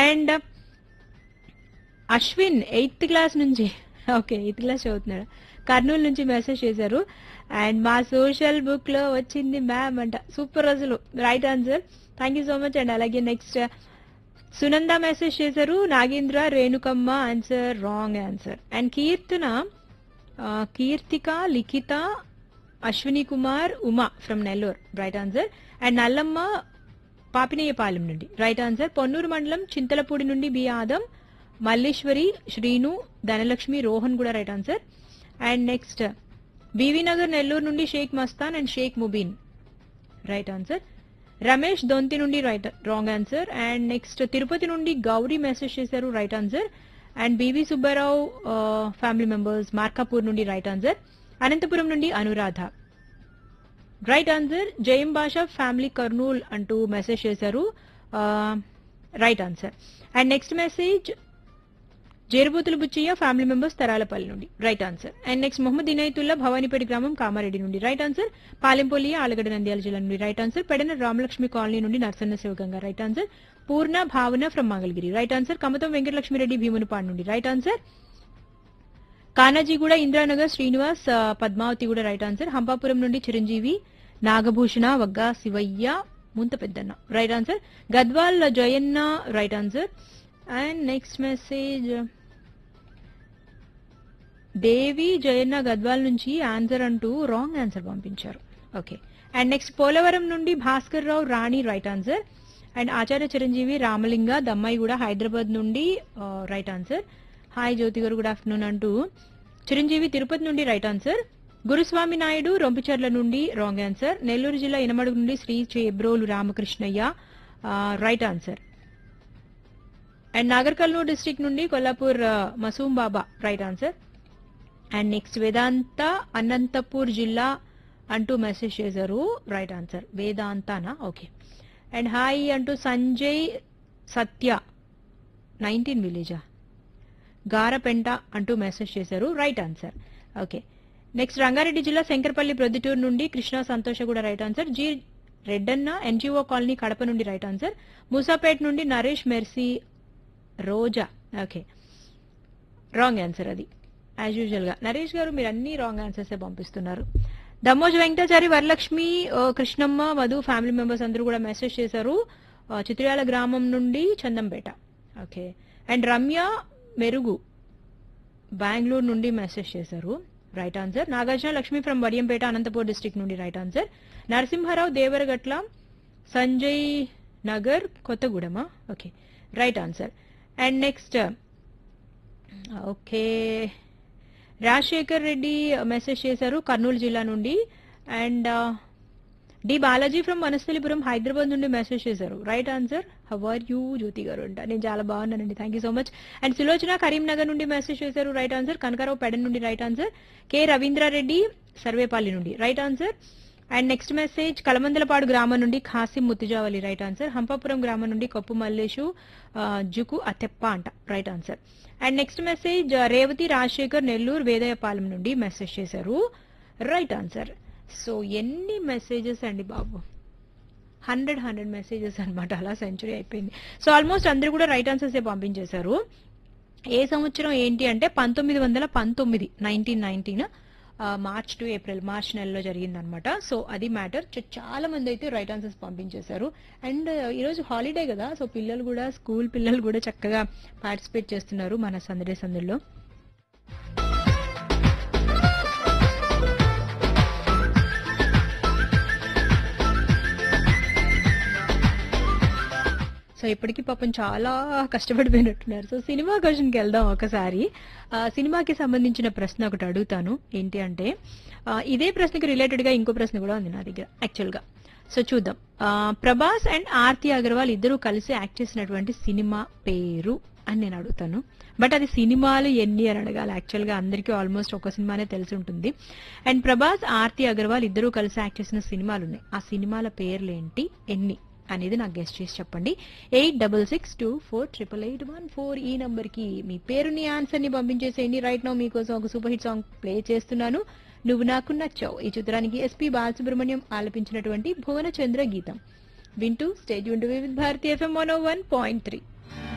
And Ashwin 8th class నుంచి, okay 8th class చదువుతున్నాడు, కర్నూలు నుంచి మెసేజ్ చేశారు. అండ్ మా సోషల్ బుక్ లో వచ్చింది మ్యామ్ అంట, సూపర్ అసలు, right answer, thank you so much. And అలాగే నెక్స్ట్ సునంద మెసేజ్ చేశారు, Nagendra Renukamma answer, wrong answer. And Keerthika, Likhita, Ashwini Kumar, Uma from Nellore, right answer. And Nallamma Papineyapalem నుండి, రైట్ ఆన్సర్. పొన్నూరు మండలం చింతలపూడి నుండి బి ఆదం, మల్లేశ్వరి, శ్రీను, ధనలక్ష్మి, రోహన్ కూడా right answer. And next BV Nagar Nellore నుండి Sheikh Mastan and Sheikh Mubeen, right answer. Ramesh దొంతి నుండి wrong answer. And next Tirupati నుండి Gauri message చేశారు, right answer. And BV Subbarao family members Markapur నుండి, right answer. Anantapuram నుండి అనురాధ, రైట్ ఆన్సర్. జయం భాష ఫ్యామిలీ కర్నూల్ అంటూ మెసేజ్ చేశారు, right answer. And next message Jerubothula Buchaiah family members Taralapalli నుండి, right answer. And next Mohammed Inayatullah Bhavanipeta గ్రామం కామారెడ్డి నుండి, రైట్ ఆన్సర్. పాలెంపల్లి ఆలగడ్డ నంద్యాల జిల్లా నుండి, right answer. Pedana Ramalakshmi colony నుండి నర్సన్న శివగంగా, రైట్ ఆన్సర్. పూర్ణ భావన from Mangalagiri, right answer. Kamatham Venkatalakshmi Reddy Bheemunipadu నుండి, రైట్ ఆన్సర్. కానాజీగూడ ఇంద్రానగర్ శ్రీనివాస్ పద్మావతి కూడా రైట్ ఆన్సర్. హంపాపురం నుండి చిరంజీవి, నాగభూషణ, వగ్గా శివయ్య, ముంత పెద్దన్న, right answer. Gadwal Jayanna, right answer. And next message దేవి జయన్న గద్వాల్ నుంచి ఆన్సర్ అంటూ రాంగ్ ఆన్సర్ పంపించారు, ఓకే. అండ్ నెక్స్ట్ పోలవరం నుండి భాస్కర్ రావు రాణి, రైట్ ఆన్సర్. అండ్ ఆచార్య చిరంజీవి రామలింగ దమ్మాయి కూడా హైదరాబాద్ నుండి, రైట్ ఆన్సర్. హాయ్ జ్యోతి గారు, గుడ్ ఆఫ్టర్నూన్ అంటూ చిరంజీవి తిరుపతి నుండి, రైట్ ఆన్సర్. గురుస్వామి నాయుడు రొంపిచర్ల నుండి, రాంగ్ ఆన్సర్. నెల్లూరు జిల్లా ఇనమడుగు నుండి Shri Chebrolu Ramakrishnaiah, right answer. And Nagar Kurnool district నుండి కొల్లాపూర్ మసూం బాబా, రైట్ ఆన్సర్. అండ్ నెక్స్ట్ వేదాంత అనంతపూర్ జిల్లా అంటూ మెసేజ్ చేశారు, right answer. వేదాంతనా, okay. And hi అంటూ సంజయ్ సత్య 19 విలేజా గారపెంట అంటూ మెసేజ్ చేశారు, right answer, okay. Next Rangareddy జిల్లా శంకర్పల్లి ప్రొద్దుటూరు నుండి కృష్ణ సంతోష కూడా right answer. G Reddanna NGO colony Kadapa నుండి, రైట్ ఆన్సర్. మూసాపేట్ నుండి నరేష్ మెర్సీ రోజా, ఓకే, రాంగ్ ఆన్సర్. అది యాజ్ యూజువల్ గా నరేష్ గారు మీరు అన్ని రాంగ్ ఆన్సర్స్ పంపిస్తున్నారు. దమ్మోజు వెంకటాచారి, వరలక్ష్మి, కృష్ణమ్మ, మధు ఫ్యామిలీ మెంబర్స్ అందరూ కూడా మెసేజ్ చేశారు, చిత్రయాల గ్రామం నుండి చందంపేట, ఓకే. అండ్ రమ్య మెరుగు బెంగళూరు నుండి మెసేజ్ చేశారు, right answer. Nagarjuna Lakshmi from Vadiyampeta Anantapur district నుండి, right answer. Narasimha Rao Devaragatla Sanjay Nagar కొత్తగూడెమా, okay, right answer. And next okay Rajasekhar Reddy message చేశారు కర్నూలు జిల్లా నుండి. And D Balaji from Vanasthalipuram Hyderabad నుండి మెసేజ్ చేశారు, right answer. How are you జ్యోతి గారు అంట, నేను చాలా బాగున్నానండి, thank you so much. And Sulochana Karimnagar నుండి మెసేజ్ చేశారు, రైట్ ఆన్సర్. కనకారావు పెడన్ నుండి, right answer. K Ravindra Reddy Sarvepalli నుండి, right answer. And next message Kalamandalapadu గ్రామం నుండి ఖాసిం ముత్తుజావలి, రైట్ ఆన్సర్. హంపాపురం గ్రామం నుండి కొప్పు మల్లేషు జుకు అతెప్ప అంట, right answer. And next message Revathi Rajasekhar Nellore Vedayapalem నుండి మెసేజ్ చేశారు, రైట్ ఆన్సర్. సో ఎన్ని మెసేజెస్ అండి బాబు, 100 మెసేజెస్ అనమాట, అలా సెంచరీ అయిపోయింది. సో ఆల్మోస్ట్ అందరూ కూడా రైట్ ఆన్సర్స్ పంపించేశారు. ఏ సంవత్సరం ఏంటి అంటే 1919, 1919 మార్చ్ టు ఏప్రిల్, మార్చ్ నెలలో జరిగిందనమాట. సో అది మ్యాటర్. చాలా మంది అయితే రైట్ ఆన్సర్స్ పంపించేశారు. అండ్ ఈరోజు హాలిడే కదా, సో పిల్లలు కూడా, స్కూల్ పిల్లలు కూడా చక్కగా పార్టిసిపేట్ చేస్తున్నారు మన సందడే సందడిలో. సో ఇప్పటికీ పాపం చాలా కష్టపడిపోయినట్టున్నారు. సో సినిమా క్వశ్చన్కి వెళ్దాం ఒకసారి. సినిమాకి సంబంధించిన ప్రశ్న ఒకటి అడుగుతాను. ఏంటి అంటే ఇదే ప్రశ్నకి రిలేటెడ్ గా ఇంకో ప్రశ్న కూడా ఉంది నా దగ్గర యాక్చువల్ గా. సో చూద్దాం. ప్రభాస్ అండ్ ఆర్తి అగర్వాల్ ఇద్దరు కలిసి యాక్ట్ చేసినటువంటి సినిమా పేరు అని నేను అడుగుతాను. బట్ అది సినిమాలు ఎన్ని అని అడగాలి. యాక్చువల్ గా అందరికీ ఆల్మోస్ట్ ఒక సినిమానే తెలిసి ఉంటుంది. అండ్ ప్రభాస్ ఆర్తి అగర్వాల్ ఇద్దరు కలిసి యాక్ట్ చేసిన సినిమాలు ఉన్నాయి. ఆ సినిమాల పేర్లు ఏంటి, ఎన్ని అనేది నాకు గెస్ట్ చేసి చెప్పండి. 8662488814 ఈ నంబర్ కి మీ పేరుని, ఆన్సర్ ని పంపించేసేయండి. రైట్ నౌ మీకోసం ఒక సూపర్ హిట్ సాంగ్ ప్లే చేస్తున్నాను, నువ్వు నాకు నచ్చావు. ఈ చిత్రానికి ఎస్పీ బాలసుబ్రహ్మణ్యం ఆలపించినటువంటి భువనచంద్ర గీతం వింటూ స్టేజ్ ఉంటూ విత్ భారతీ FM 101.3.